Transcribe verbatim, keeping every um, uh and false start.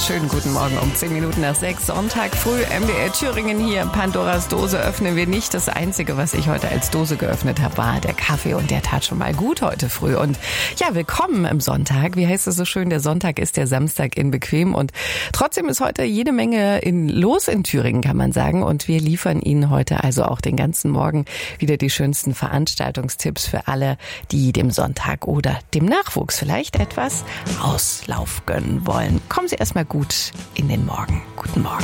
Schönen guten Morgen um zehn Minuten nach sechs. Sonntag früh, M D R Thüringen hier. Pandoras Dose öffnen wir nicht. Das Einzige, was ich heute als Dose geöffnet habe, war der Kaffee. Und der tat schon mal gut heute früh. Und ja, willkommen im Sonntag. Wie heißt es so schön? Der Sonntag ist der Samstag in bequem. Und trotzdem ist heute jede Menge in, los in Thüringen, kann man sagen. Und wir liefern Ihnen heute also auch den ganzen Morgen wieder die schönsten Veranstaltungstipps für alle, die dem Sonntag oder dem Nachwuchs vielleicht etwas Auslauf gönnen wollen. Kommen Sie erstmal gut in den Morgen. Guten Morgen.